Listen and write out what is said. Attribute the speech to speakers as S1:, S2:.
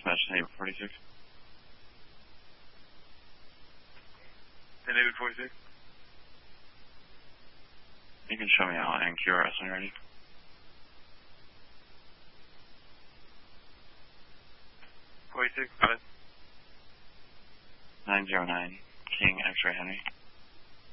S1: dispatch to Neighbor 46.
S2: To Neighbor 46?
S1: You can show me out and QRS when you're ready.
S2: 46, got it.
S1: 909, King X-Ray Henry.